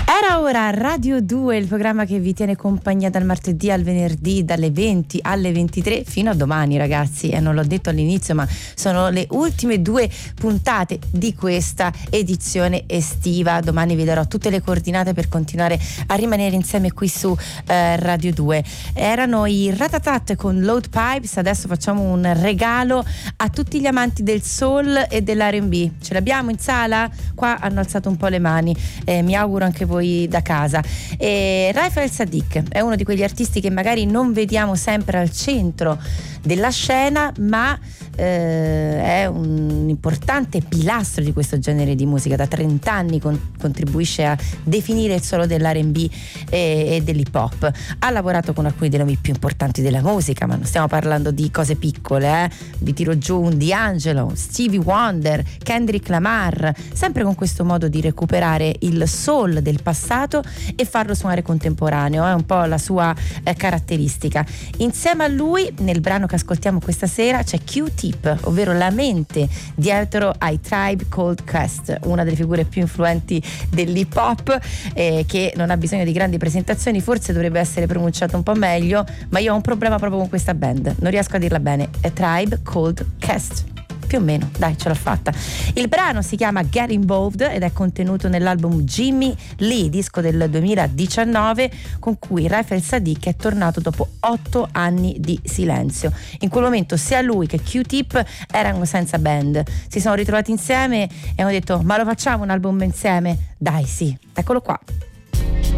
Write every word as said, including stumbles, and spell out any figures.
Era ora Radio due, il programma che vi tiene compagnia dal martedì al venerdì dalle venti alle ventitré fino a domani, ragazzi. E non l'ho detto all'inizio, ma sono le ultime due puntate di questa edizione estiva. Domani vi darò tutte le coordinate per continuare a rimanere insieme qui su eh, Radio due. Erano i Ratatat con Load Pipes. Adesso facciamo un regalo a tutti gli amanti del soul e dell'R and B. Ce l'abbiamo in sala? Qua hanno alzato un po' le mani, eh, mi auguro anche voi da casa. E Rafael Sadiq è uno di quegli artisti che magari non vediamo sempre al centro della scena, ma eh, è un importante pilastro di questo genere di musica. Da trenta anni con, contribuisce a definire il suolo dell'R and B e, e dell'hip hop. Ha lavorato con alcuni dei nomi più importanti della musica, ma non stiamo parlando di cose piccole, eh? Vi tiro giù un D'Angelo, Stevie Wonder, Kendrick Lamar, sempre con questo modo di recuperare il soul del passato e farlo suonare contemporaneo, è un po' la sua eh, caratteristica. Insieme a lui, nel brano che ascoltiamo questa sera, c'è Q-Tip, ovvero la mente dietro ai Tribe Called Quest, una delle figure più influenti dell'hip hop, eh, che non ha bisogno di grandi presentazioni, forse dovrebbe essere pronunciato un po' meglio, ma io ho un problema proprio con questa band, non riesco a dirla bene. È Tribe Called Quest, più o meno, dai, ce l'ho fatta. Il brano si chiama Get Involved ed è contenuto nell'album Jimmy Lee, disco del duemiladiciannove, con cui Rafael Sadiq è tornato dopo otto anni di silenzio. In quel momento sia lui che Q-Tip erano senza band, si sono ritrovati insieme e hanno detto: ma lo facciamo un album insieme? Dai, sì, eccolo qua.